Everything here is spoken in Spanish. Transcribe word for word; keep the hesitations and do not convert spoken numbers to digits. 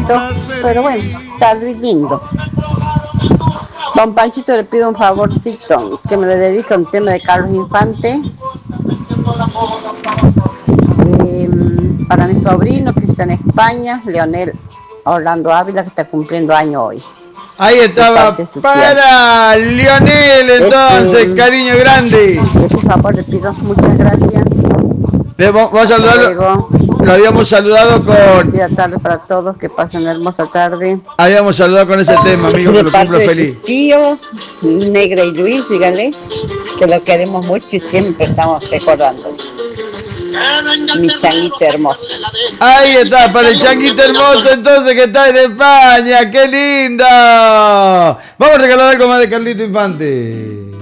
poquito, pero bueno, está muy lindo. Don Panchito, le pido un favorcito, que me le dedique a un tema de Carlos Infante. Eh, para mi sobrino que está en España, Leonel Orlando Ávila, que está cumpliendo año hoy. Ahí estaba para Lionel, entonces, este, cariño grande. Por favor, le pido muchas gracias. Le vamos a saludarlo. Lo habíamos saludado con. Buenas tardes para todos, que pasen una hermosa tarde. Habíamos saludado con ese tema, amigo, que lo cumplo feliz. Tío, Negra y Luis, díganle que lo queremos mucho y siempre estamos recordando. Mi changuito hermoso. Ahí está, para el changuito hermoso entonces que está en España. ¡Qué lindo! Vamos a regalar algo más de Carlito Infante.